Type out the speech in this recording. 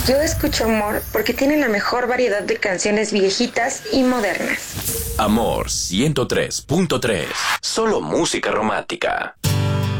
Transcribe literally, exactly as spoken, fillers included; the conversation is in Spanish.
Yo escucho Amor porque tiene la mejor variedad de canciones viejitas y modernas. Amor ciento tres punto tres. Solo música romántica.